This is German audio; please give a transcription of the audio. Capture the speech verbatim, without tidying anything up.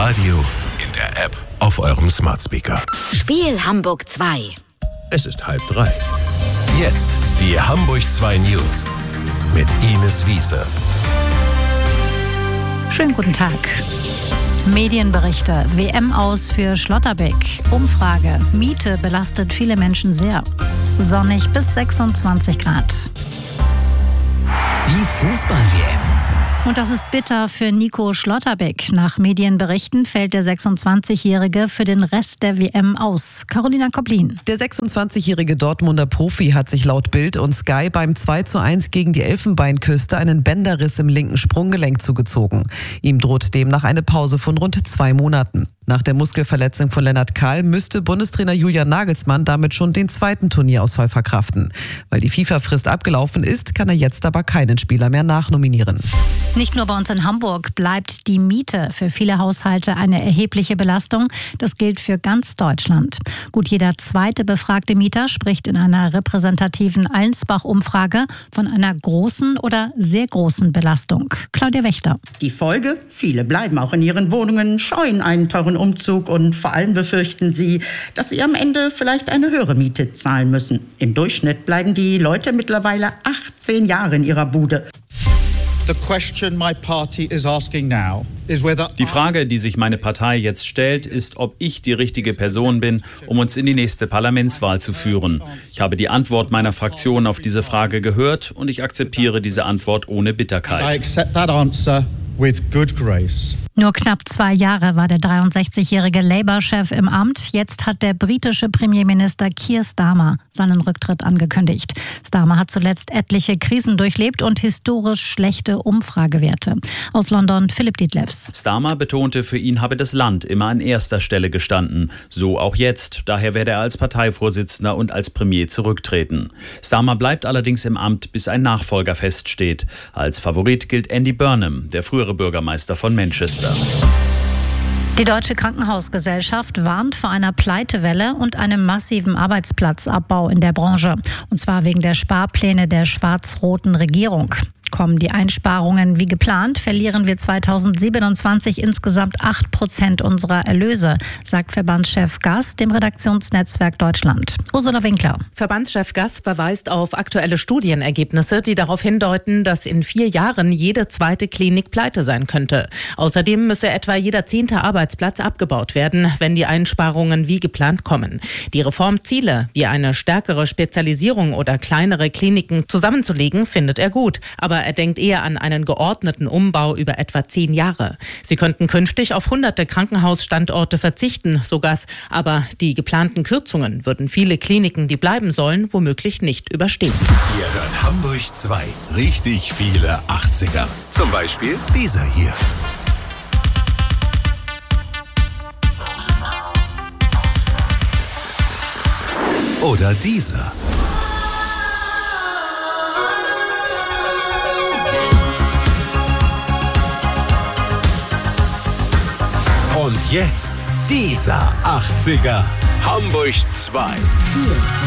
Radio, in der App, auf eurem Smart Speaker. Spiel Hamburg zwei. Es ist halb drei. Jetzt die Hamburg zwei News mit Ines Wiese. Schönen guten Tag. Medienberichte, W M aus für Schlotterbeck, Umfrage, Miete belastet viele Menschen sehr. Sonnig bis sechsundzwanzig Grad. Die Fußball-W M. Und das ist bitter für Nico Schlotterbeck. Nach Medienberichten fällt der sechsundzwanzigjährige für den Rest der W M aus. Carolina Koplin. Der sechsundzwanzigjährige Dortmunder Profi hat sich laut Bild und Sky beim zwei zu eins gegen die Elfenbeinküste einen Bänderriss im linken Sprunggelenk zugezogen. Ihm droht demnach eine Pause von rund zwei Monaten. Nach der Muskelverletzung von Lennart Kahl müsste Bundestrainer Julian Nagelsmann damit schon den zweiten Turnierausfall verkraften. Weil die FIFA-Frist abgelaufen ist, kann er jetzt aber keinen Spieler mehr nachnominieren. Nicht nur bei uns in Hamburg bleibt die Miete für viele Haushalte eine erhebliche Belastung. Das gilt für ganz Deutschland. Gut jeder zweite befragte Mieter spricht in einer repräsentativen Allensbach-Umfrage von einer großen oder sehr großen Belastung. Claudia Wächter. Die Folge? Viele bleiben auch in ihren Wohnungen, scheuen einen teuren Umzug und vor allem befürchten sie, dass sie am Ende vielleicht eine höhere Miete zahlen müssen. Im Durchschnitt bleiben die Leute mittlerweile achtzehn Jahre in ihrer Bude. Die Frage, die sich meine Partei jetzt stellt, ist, ob ich die richtige Person bin, um uns in die nächste Parlamentswahl zu führen. Ich habe die Antwort meiner Fraktion auf diese Frage gehört und ich akzeptiere diese Antwort ohne Bitterkeit. Nur knapp zwei Jahre war der dreiundsechzigjährige Labour-Chef im Amt. Jetzt hat der britische Premierminister Keir Starmer seinen Rücktritt angekündigt. Starmer hat zuletzt etliche Krisen durchlebt und historisch schlechte Umfragewerte. Aus London Philipp Dietlefs. Starmer betonte, für ihn habe das Land immer an erster Stelle gestanden. So auch jetzt. Daher werde er als Parteivorsitzender und als Premier zurücktreten. Starmer bleibt allerdings im Amt, bis ein Nachfolger feststeht. Als Favorit gilt Andy Burnham, der frühere Bürgermeister von Manchester. Die Deutsche Krankenhausgesellschaft warnt vor einer Pleitewelle und einem massiven Arbeitsplatzabbau in der Branche. Und zwar wegen der Sparpläne der schwarz-roten Regierung. Kommen die Einsparungen wie geplant, verlieren wir zweitausendsiebenundzwanzig insgesamt acht Prozent unserer Erlöse, sagt Verbandschef Gass dem Redaktionsnetzwerk Deutschland. Ursula Winkler. Verbandschef Gass verweist auf aktuelle Studienergebnisse, die darauf hindeuten, dass in vier Jahren jede zweite Klinik pleite sein könnte. Außerdem müsse etwa jeder zehnte Arbeitsplatz abgebaut werden, wenn die Einsparungen wie geplant kommen. Die Reformziele, wie eine stärkere Spezialisierung oder kleinere Kliniken zusammenzulegen, findet er gut. Aber er denkt eher an einen geordneten Umbau über etwa zehn Jahre. Sie könnten künftig auf hunderte Krankenhausstandorte verzichten, so Gass. Aber die geplanten Kürzungen würden viele Kliniken, die bleiben sollen, womöglich nicht überstehen. Ihr hört Hamburg zwei. Richtig viele achtziger. Zum Beispiel dieser hier. Oder dieser. Und jetzt dieser achtziger. Hamburg zwei.